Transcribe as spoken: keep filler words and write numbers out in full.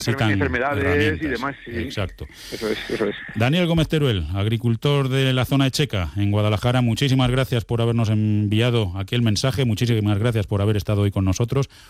enfermedades y demás. Sí. Exacto. Eso es, eso es. Daniel Gómez Teruel, agricultor de la zona de Checa, en Guadalajara, muchísimas gracias por habernos enviado aquí el mensaje, muchísimas gracias por haber estado hoy con nosotros.